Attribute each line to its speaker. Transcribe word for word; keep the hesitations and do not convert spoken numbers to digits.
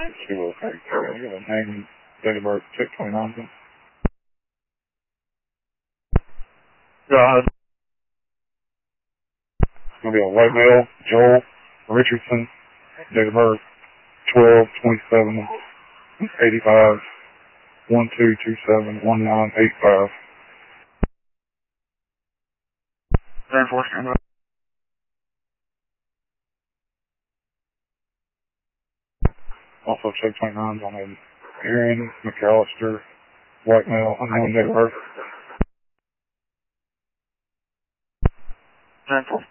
Speaker 1: She will take care of it. Name, date of birth, check twenty-nine.
Speaker 2: Yeah.
Speaker 1: It's going to be a white male, Joel Richardson, date of birth, twelve twenty-seven eighty-five, one two two seven one nine eight five.
Speaker 2: Reinforcement.
Speaker 1: Also check twenty-nines on a Aaron McAllister, white male, unknown date of birth.
Speaker 2: Reinforcement.